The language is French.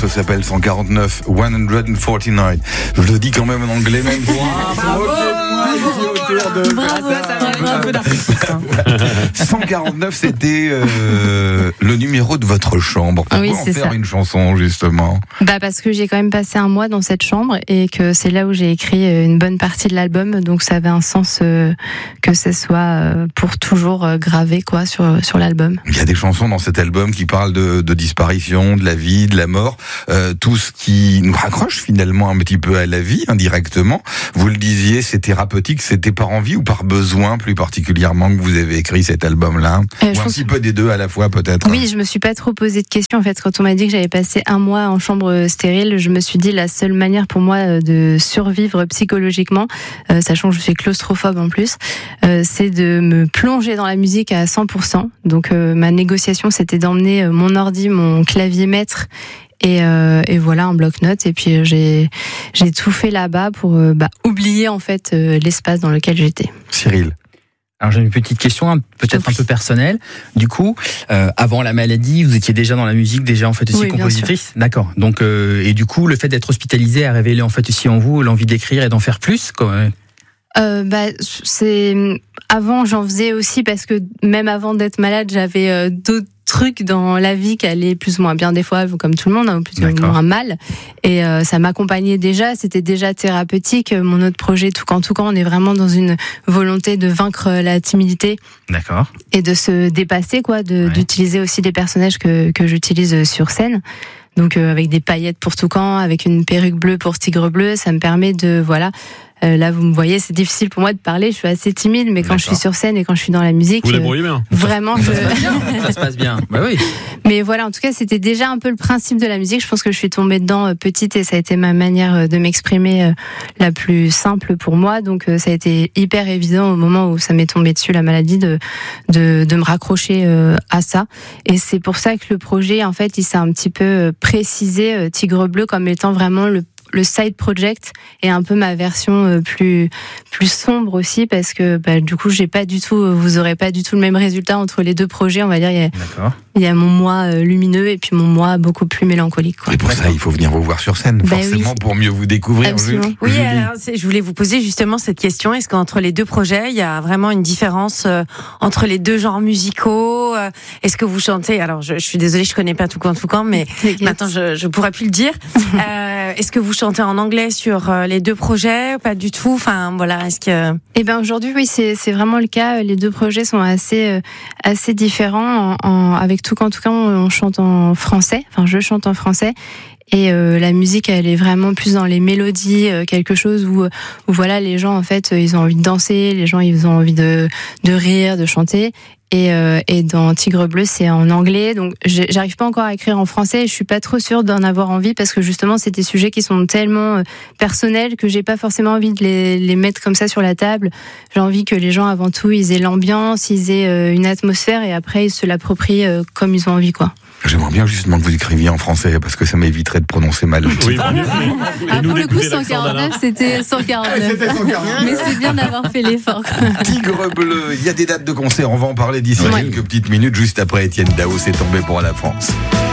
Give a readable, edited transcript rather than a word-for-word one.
morceau s'appelle 149, 149. Je le dis quand même en anglais même. Bravo, 149, c'était le numéro de votre chambre. Pourquoi Oui, en c'est faire ça. une chanson, justement? Parce que j'ai quand même passé un mois dans cette chambre et que c'est là où j'ai écrit une bonne partie de l'album, donc ça avait un sens que ce soit pour toujours gravé quoi sur l'album. Il y a des chansons dans cet album qui parlent de disparition, de la vie, de la mort, tout ce qui nous raccroche finalement un petit peu à la vie, indirectement. Vous le disiez, c'est thérapeutique, c'était par envie ou par besoin plus particulièrement que vous avez écrit cet album-là, ou un petit peu des deux à la fois peut-être. Oui, je me suis pas trop posé de questions en fait. Quand on m'a dit que j'avais passé un mois en chambre stérile, je me suis dit la seule manière pour moi de survivre psychologiquement, sachant que je suis claustrophobe en plus, c'est de me plonger dans la musique à 100%. Donc ma négociation, c'était d'emmener mon ordi, mon clavier maître et voilà un bloc-notes. Et puis j'ai tout fait là-bas pour oublier en fait l'espace dans lequel j'étais. Cyril. Alors j'ai une petite question, peut-être un peu personnelle. Du coup, avant la maladie, vous étiez déjà dans la musique, déjà en fait aussi compositrice. D'accord. Donc et du coup, le fait d'être hospitalisée a révélé en fait aussi en vous l'envie d'écrire et d'en faire plus. C'est avant j'en faisais aussi parce que même avant d'être malade, j'avais d'autres trucs dans la vie qui allaient plus ou moins bien des fois, comme tout le monde, hein, plus ou moins mal. Et ça m'accompagnait déjà, c'était déjà thérapeutique. Mon autre projet, Tout quand, on est vraiment dans une volonté de vaincre la timidité. D'accord. Et de se dépasser, quoi, d'utiliser aussi des personnages que j'utilise sur scène. Donc avec des paillettes pour Toucan, avec une perruque bleue pour Tigre Bleu, ça me permet de là, vous me voyez, c'est difficile pour moi de parler. Je suis assez timide, mais quand je suis sur scène et quand je suis dans la musique, vous débrouillez bien. Vraiment, ça se passe bien. Bah oui. Mais voilà, en tout cas, c'était déjà un peu le principe de la musique. Je pense que je suis tombée dedans petite et ça a été ma manière de m'exprimer la plus simple pour moi. Donc, ça a été hyper évident au moment où ça m'est tombé dessus la maladie de me raccrocher à ça. Et c'est pour ça que le projet, en fait, il s'est un petit peu précisé Tigre Bleu comme étant vraiment le side project et un peu ma version plus sombre aussi parce que du coup vous aurez pas du tout le même résultat entre les deux projets, on va dire. Il y a mon moi lumineux et puis mon moi beaucoup plus mélancolique, quoi. Et pour ça il faut venir vous voir sur scène forcément pour mieux vous découvrir. Oui, alors, je voulais vous poser justement cette question, est-ce qu'entre les deux projets il y a vraiment une différence entre les deux genres musicaux? Est-ce que vous chantez, alors je suis désolée, je connais pas Tout quand, mais maintenant je pourrais plus le dire. Est-ce que vous chantez en anglais sur les deux projets? Pas du tout. Enfin voilà, est-ce que aujourd'hui oui, c'est vraiment le cas. Les deux projets sont assez différents. Avec Tout quand on chante en français. Enfin, je chante en français. Et la musique, elle est vraiment plus dans les mélodies, quelque chose où voilà, les gens en fait, ils ont envie de danser, les gens ils ont envie de rire, de chanter. Et dans Tigre Bleu, c'est en anglais, donc j'arrive pas encore à écrire en français. Et je suis pas trop sûre d'en avoir envie parce que justement, c'est des sujets qui sont tellement personnels que j'ai pas forcément envie de les mettre comme ça sur la table. J'ai envie que les gens, avant tout, ils aient l'ambiance, ils aient une atmosphère et après ils se l'approprient comme ils ont envie, quoi. J'aimerais bien justement que vous écriviez en français parce que ça m'éviterait de prononcer mal. Oui, pour le coup, 149, c'était 149. C'était 149. Mais c'est bien d'avoir fait l'effort. Tigre Bleu, il y a des dates de concert, on va en parler d'ici quelques petites minutes, juste après Étienne Dao s'est tombé pour la France.